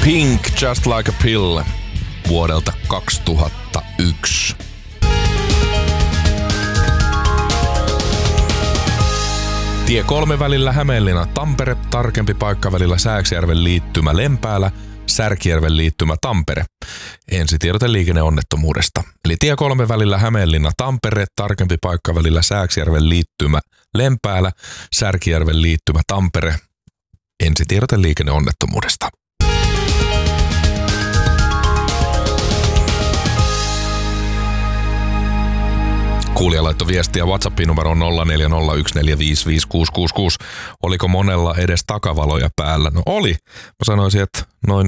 Pink, Just Like a Pill vuodelta 2001. Tie 3 välillä Hämeenlinna-Tampere, tarkempi paikka välillä Sääksjärven liittymä Lempäälä, Särkijärven liittymä Tampere. Ensitiedote liikenneonnettomuudesta. Eli tie 3 välillä Hämeenlinna-Tampere, tarkempi paikka välillä Sääksjärven liittymä Lempäälä, Särkijärven liittymä Tampere. Ensitiedote liikenneonnettomuudesta. Kuulija laittoi viestiä WhatsAppin numeroon 0401455666. Oliko monella edes takavaloja päällä? No oli. Mä sanoisin, että noin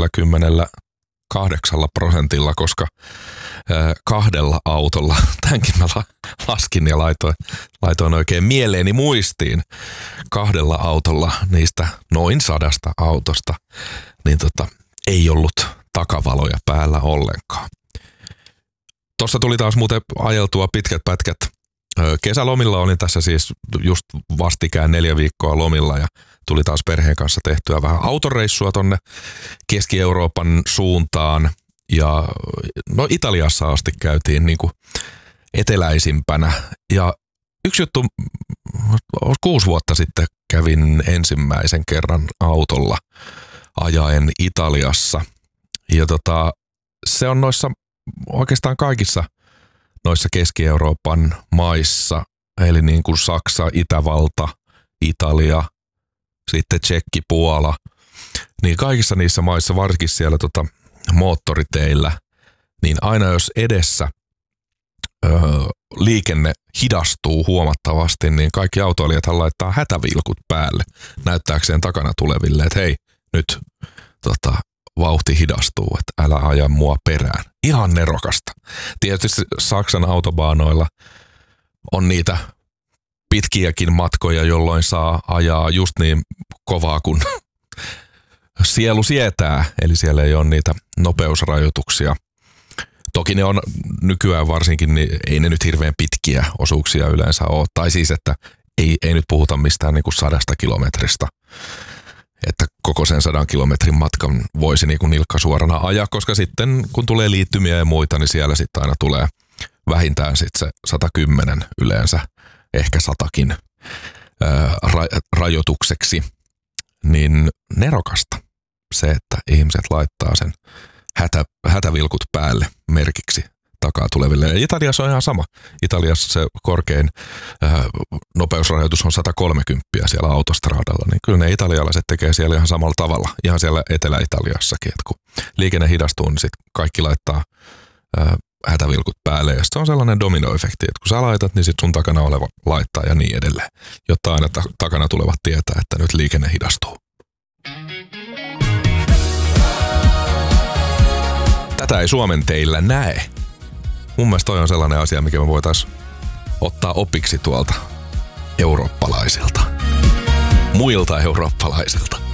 98%, koska kahdella autolla, tämänkin mä laskin ja laitoin oikein mieleeni muistiin, kahdella autolla niistä noin 100 autosta, niin ei ollut takavaloja päällä ollenkaan. Tuossa tuli taas muuten ajeltua pitkät pätkät. Kesälomilla olin tässä siis just vastikään 4 viikkoa lomilla ja tuli taas perheen kanssa tehtyä vähän autoreissua tonne Keski-Euroopan suuntaan. Ja no Italiassa asti käytiin niinku eteläisimpänä. Ja yksi juttu, 6 vuotta sitten kävin ensimmäisen kerran autolla ajaen Italiassa. Ja se on noissa oikeastaan kaikissa noissa Keski-Euroopan maissa, eli niin kuin Saksa, Itävalta, Italia, sitten Tšekki, Puola, niin kaikissa niissä maissa, varsinkin siellä moottoriteillä, niin aina jos edessä liikenne hidastuu huomattavasti, niin kaikki autoilijathan laittaa hätävilkut päälle näyttääkseen takana tuleville, että hei, nyt vauhti hidastuu, että älä aja mua perään. Ihan nerokasta. Tietysti Saksan autobaanoilla on niitä pitkiäkin matkoja, jolloin saa ajaa just niin kovaa kuin sielu sietää. Eli siellä ei ole niitä nopeusrajoituksia. Toki ne on nykyään varsinkin, niin ei ne nyt hirveän pitkiä osuuksia yleensä ole. Tai siis, että ei nyt puhuta mistään niin kuin 100 kilometristä. Että koko sen 100 kilometrin matkan voisi niin kuin nilkka suorana ajaa, koska sitten kun tulee liittymiä ja muita, niin siellä sitten aina tulee vähintään sitten se 110 yleensä, ehkä 100kin rajoitukseksi. Niin nerokasta se, että ihmiset laittaa sen hätävilkut päälle merkiksi takaa tuleville. Ja Italiassa on ihan sama. Italiassa se korkein nopeusrajoitus on 130 siellä autostradalla, niin kyllä ne italialaiset tekee siellä ihan samalla tavalla, ihan siellä Etelä-Italiassakin, että kun liikenne hidastuu, niin sitten kaikki laittaa hätävilkut päälle, ja se on sellainen dominoefekti, että kun sä laitat, niin sitten sun takana oleva laittaa ja niin edelleen, jotta aina takana tulevat tietää, että nyt liikenne hidastuu. Tätä ei Suomen teillä näe. Mun mielestä toi on sellainen asia, mikä me voitaisiin ottaa opiksi tuolta eurooppalaisilta. Muilta eurooppalaisilta.